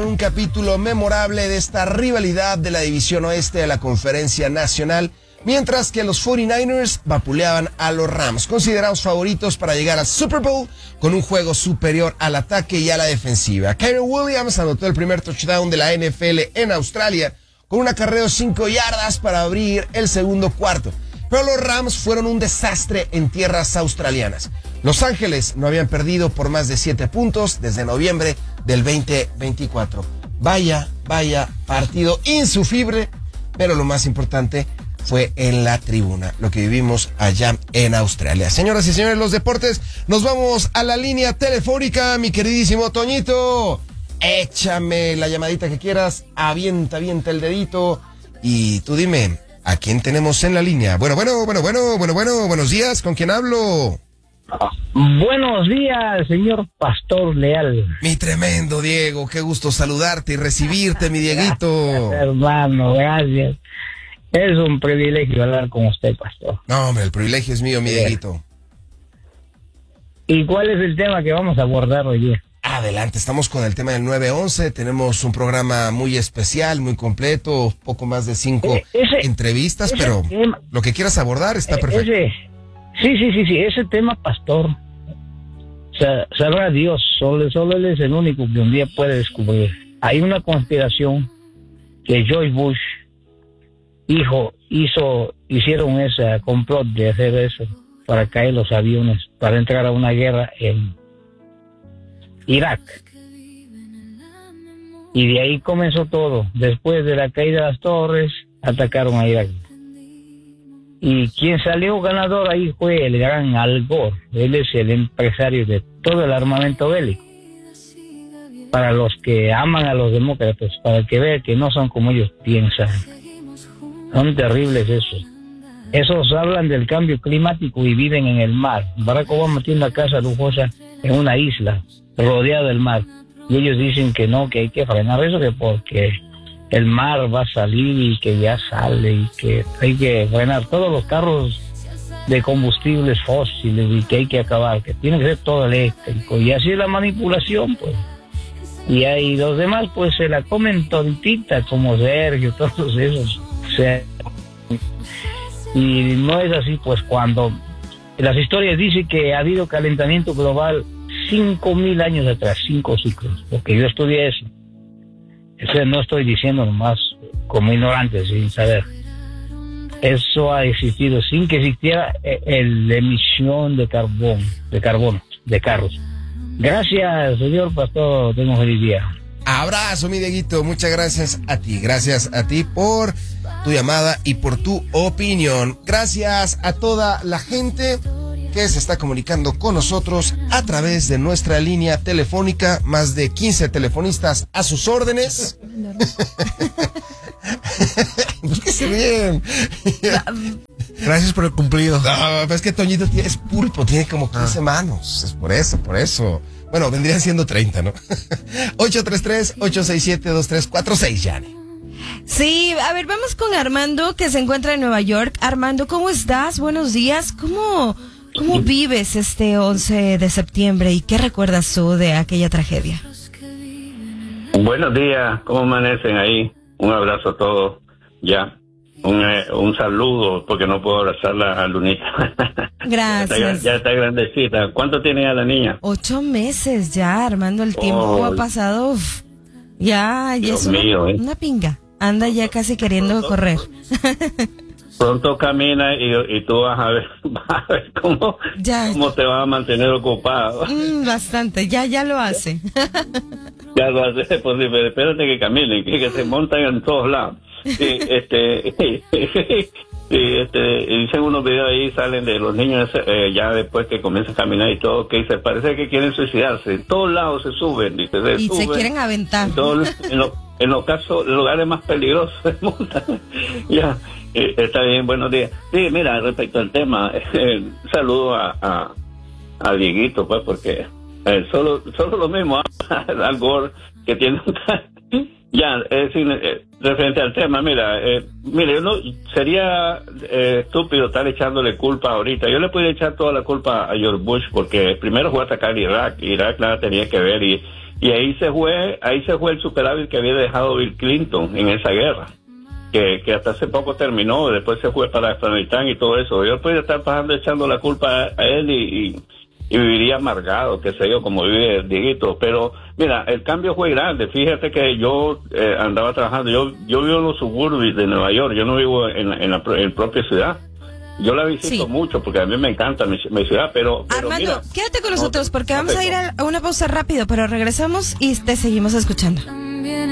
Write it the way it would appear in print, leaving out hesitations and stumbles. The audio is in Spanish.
vivieron un capítulo memorable de esta rivalidad de la División Oeste de la Conferencia Nacional, mientras que los 49ers vapuleaban a los Rams, considerados favoritos para llegar al Super Bowl con un juego superior al ataque y a la defensiva. Kyren Williams anotó el primer touchdown de la NFL en Australia con un acarreo de 5 yardas para abrir el segundo cuarto. Pero los Rams fueron un desastre en tierras australianas. Los Ángeles no habían perdido por más de 7 puntos desde noviembre del 2024. Vaya partido insufrible, pero lo más importante fue en la tribuna, lo que vivimos allá en Australia. Señoras y señores, los deportes, nos vamos a la línea telefónica, mi queridísimo Toñito. Échame la llamadita que quieras, avienta el dedito y tú dime, ¿a quién tenemos en la línea? Bueno, buenos días, ¿con quién hablo? Buenos días, señor Pastor Leal. Mi tremendo Diego, qué gusto saludarte y recibirte, mi Dieguito. Gracias, hermano, gracias. Es un privilegio hablar con usted, Pastor. No, hombre, el privilegio es mío, mi Dieguito. ¿Y cuál es el tema que vamos a abordar hoy día? Adelante, estamos con el tema del 9-11, tenemos un programa muy especial, muy completo, poco más de 5 entrevistas, pero tema, lo que quieras abordar está perfecto. Sí, ese tema, Pastor, sabrá Dios, solo él es el único que un día puede descubrir. Hay una conspiración que George Bush hicieron ese complot de hacer eso para caer los aviones, para entrar a una guerra en Irak. Y de ahí comenzó todo. Después de la caída de las torres, atacaron a Irak. Y quien salió ganador ahí fue el gran Al Gore. Él es el empresario de todo el armamento bélico. Para los que aman a los demócratas, para que vean que no son como ellos piensan. Son terribles esos. Esos hablan del cambio climático y viven en el mar. Barack Obama tiene una casa lujosa en una isla, rodeada del mar. Y ellos dicen que no, que hay que frenar eso, que porque el mar va a salir y que ya sale y que hay que frenar todos los carros de combustibles fósiles y que hay que acabar, que tiene que ser todo eléctrico. Y así es la manipulación, pues. Y ahí los demás, pues, se la comen tontita, como Sergio, todos esos. Y no es así, pues, cuando las historias dicen que ha habido calentamiento global 5,000 años atrás, 5 ciclos, porque yo estudié eso. Eso no estoy diciendo nomás como ignorante, sin saber. Eso ha existido sin que existiera la emisión de carbono, de carros. Gracias, señor Pastor, tengo un feliz día. Abrazo, mi Dieguito, muchas gracias a ti por tu llamada y por tu opinión. Gracias a toda la gente que se está comunicando con nosotros a través de nuestra línea telefónica, más de 15 telefonistas a sus órdenes. ¿Por qué se ríen? Gracias por el cumplido. No, es que Toñito es pulpo, tiene como 15 manos, es por eso. Bueno, vendrían siendo 30, ¿no? 833-867-2346, Yane. Sí, a ver, vamos con Armando, que se encuentra en Nueva York. Armando, ¿cómo estás? Buenos días. ¿Cómo vives este 11 de septiembre y qué recuerdas tú de aquella tragedia? Buenos días, ¿cómo amanecen ahí? Un abrazo a todos. Ya, un saludo, porque no puedo abrazarla a Lunita. Gracias. Ya está grandecita. ¿Cuánto tiene ya la niña? 8 meses ya, Armando, el tiempo ha pasado. Ya es una pinga. Anda ya casi queriendo correr. Pronto camina y tú vas a ver cómo te va a mantener ocupado. Bastante, ya lo hace. Ya lo hace, pues espérate que caminen, que se montan en todos lados. Sí, dicen unos videos ahí, salen de los niños ya después que comienzan a caminar y todo, que se parece que quieren suicidarse. En todos lados se suben, se quieren aventar. En los lugares más peligrosos se montan. Ya, está bien, buenos días. Sí, mira, respecto al tema, saludo a Dieguito, pues, porque solo lo mismo, Al Gore, que tiene ya, referente al tema, mire, uno sería estúpido estar echándole culpa ahorita. Yo le podría echar toda la culpa a George Bush, porque primero fue a atacar Irak nada tenía que ver, y Y ahí se fue el superávit que había dejado Bill Clinton en esa guerra, que hasta hace poco terminó, después se fue para Afganistán y todo eso. Yo podría estar pasando echando la culpa a él y viviría amargado, qué sé yo, como vive Dieguito. Pero mira, el cambio fue grande. Fíjate que yo andaba trabajando, yo vivo en los suburbios de Nueva York, yo no vivo en la propia ciudad. Yo la visito mucho porque a mí me encanta mi ciudad, pero Armando, mira, quédate con nosotros porque vamos a ir a una pausa rápido, pero regresamos y te seguimos escuchando.